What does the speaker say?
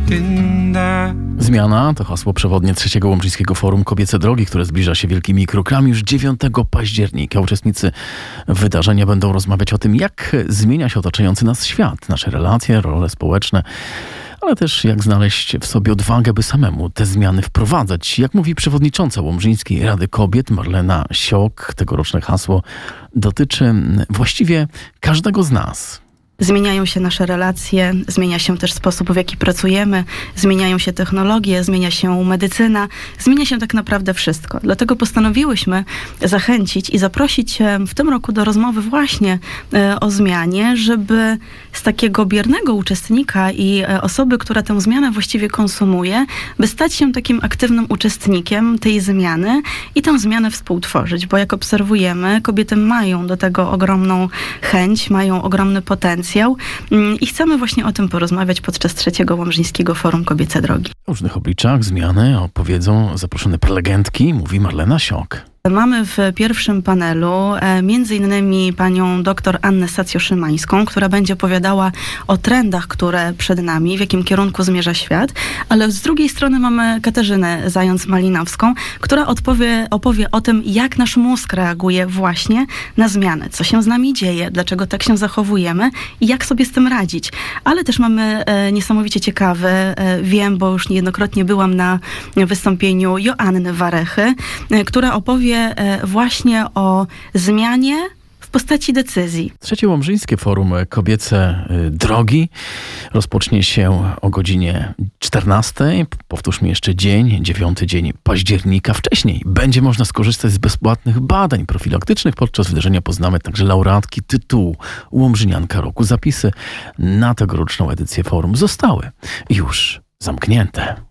Zmiana to hasło przewodnie trzeciego Łomżyńskiego Forum Kobiece Drogi, które zbliża się wielkimi krokami już 9 października. Uczestnicy wydarzenia będą rozmawiać o tym, jak zmienia się otaczający nas świat, nasze relacje, role społeczne, ale też jak znaleźć w sobie odwagę, by samemu te zmiany wprowadzać. Jak mówi przewodnicząca Łomżyńskiej Rady Kobiet Marlena Siok, tegoroczne hasło dotyczy właściwie każdego z nas. Zmieniają się nasze relacje, zmienia się też sposób, w jaki pracujemy, zmieniają się technologie, zmienia się medycyna, zmienia się tak naprawdę wszystko. Dlatego postanowiłyśmy zachęcić i zaprosić w tym roku do rozmowy właśnie o zmianie, żeby z takiego biernego uczestnika i osoby, która tę zmianę właściwie konsumuje, by stać się takim aktywnym uczestnikiem tej zmiany i tę zmianę współtworzyć. Bo jak obserwujemy, kobiety mają do tego ogromną chęć, mają ogromny potencjał, i chcemy właśnie o tym porozmawiać podczas trzeciego Łomżyńskiego Forum Kobiece Drogi. O różnych obliczach zmiany opowiedzą zaproszone prelegentki, mówi Marlena Siok. Mamy w pierwszym panelu między innymi panią dr Annę Sacjo-Szymańską, która będzie opowiadała o trendach, które przed nami, w jakim kierunku zmierza świat, ale z drugiej strony mamy Katarzynę Zając-Malinowską, która opowie o tym, jak nasz mózg reaguje właśnie na zmianę, co się z nami dzieje, dlaczego tak się zachowujemy i jak sobie z tym radzić. Ale też mamy niesamowicie ciekawy, wiem, bo już niejednokrotnie byłam na wystąpieniu Joanny Warechy, która opowie właśnie o zmianie w postaci decyzji. Trzecie Łomżyńskie Forum Kobiece Drogi rozpocznie się o godzinie 14. Powtórzmy jeszcze dzień, 9 dzień października. Wcześniej będzie można skorzystać z bezpłatnych badań profilaktycznych. Podczas wydarzenia poznamy także laureatki tytułu Łomżynianka Roku. Zapisy na tegoroczną edycję forum zostały już zamknięte.